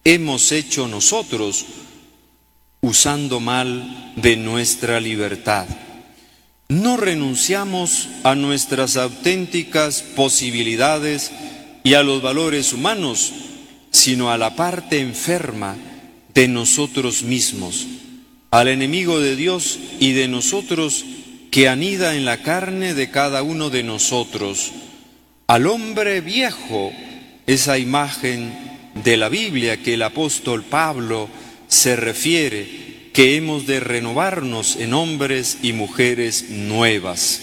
hemos hecho nosotros usando mal de nuestra libertad. No renunciamos a nuestras auténticas posibilidades y a los valores humanos, sino a la parte enferma de nosotros mismos, al enemigo de Dios y de nosotros que anida en la carne de cada uno de nosotros, al hombre viejo, esa imagen de la Biblia que el apóstol Pablo se refiere, que hemos de renovarnos en hombres y mujeres nuevas.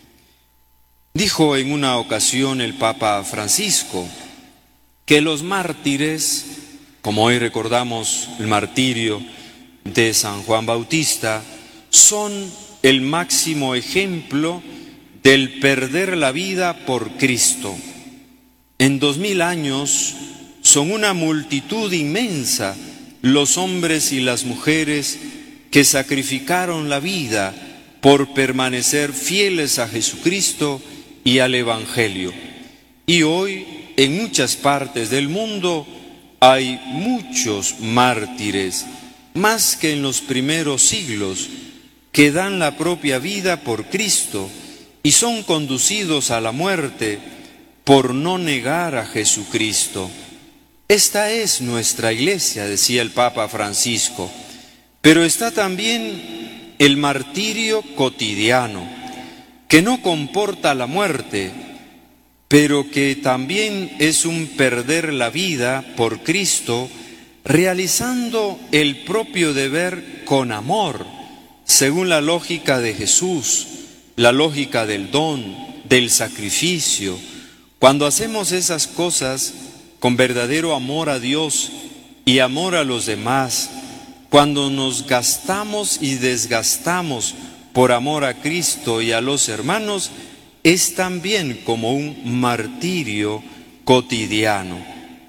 Dijo en una ocasión el Papa Francisco que los mártires, como hoy recordamos el martirio de San Juan Bautista, son el máximo ejemplo del perder la vida por Cristo. En 2000 años son una multitud inmensa los hombres y las mujeres que sacrificaron la vida por permanecer fieles a Jesucristo y al Evangelio. Y hoy, en muchas partes del mundo, hay muchos mártires, más que en los primeros siglos, que dan la propia vida por Cristo y son conducidos a la muerte por no negar a Jesucristo. Esta es nuestra iglesia, decía el Papa Francisco, pero está también el martirio cotidiano, que no comporta la muerte, pero que también es un perder la vida por Cristo, realizando el propio deber con amor, según la lógica de Jesús, la lógica del don, del sacrificio. Cuando hacemos esas cosas con verdadero amor a Dios y amor a los demás, cuando nos gastamos y desgastamos por amor a Cristo y a los hermanos, es también como un martirio cotidiano.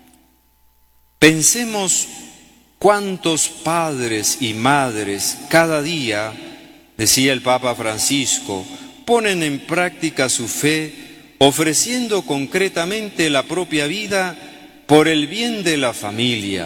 Pensemos cuántos padres y madres cada día, decía el Papa Francisco, ponen en práctica su fe, ofreciendo concretamente la propia vida por el bien de la familia.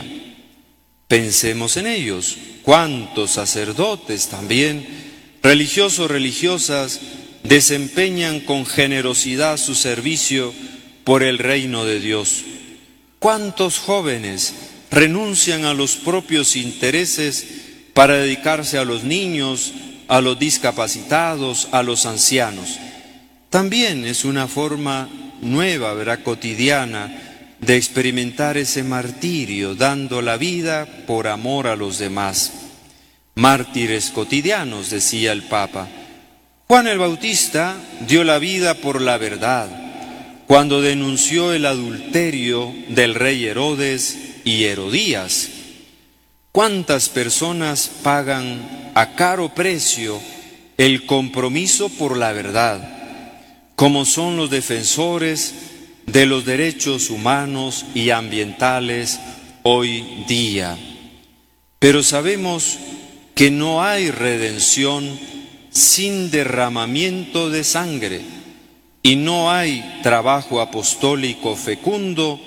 Pensemos en ellos, cuántos sacerdotes también, religiosos, religiosas, desempeñan con generosidad su servicio por el reino de Dios. Cuántos jóvenes renuncian a los propios intereses para dedicarse a los niños, a los discapacitados, a los ancianos. También es una forma nueva, ¿verdad?, cotidiana, de experimentar ese martirio, dando la vida por amor a los demás. Mártires cotidianos, decía el Papa. Juan el Bautista dio la vida por la verdad, cuando denunció el adulterio del rey Herodes y Herodías. ¿Cuántas personas pagan a caro precio el compromiso por la verdad, como son los defensores de los derechos humanos y ambientales hoy día? Pero sabemos que no hay redención sin derramamiento de sangre y no hay trabajo apostólico fecundo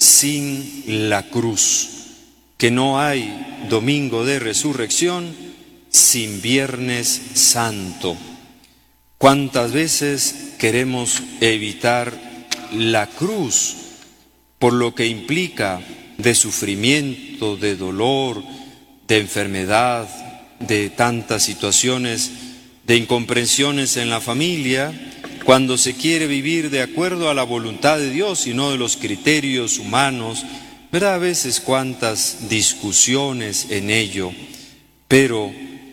sin la cruz, que no hay domingo de resurrección sin Viernes Santo. ¿Cuántas veces queremos evitar la cruz por lo que implica de sufrimiento, de dolor, de enfermedad, de tantas situaciones, de incomprensiones en la familia, cuando se quiere vivir de acuerdo a la voluntad de Dios y no de los criterios humanos? ¿Verdad? A veces cuántas discusiones en ello, pero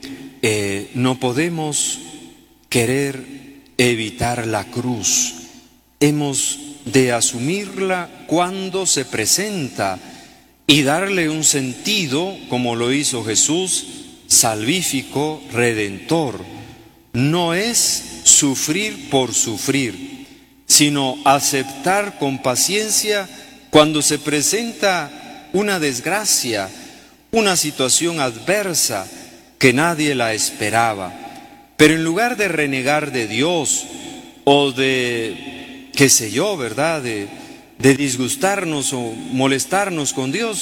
no podemos querer evitar la cruz. Hemos de asumirla cuando se presenta y darle un sentido, como lo hizo Jesús, salvífico, redentor. No es sufrir por sufrir, sino aceptar con paciencia cuando se presenta una desgracia, una situación adversa que nadie la esperaba. Pero en lugar de renegar de Dios o de, qué sé yo, ¿verdad?, de disgustarnos o molestarnos con Dios,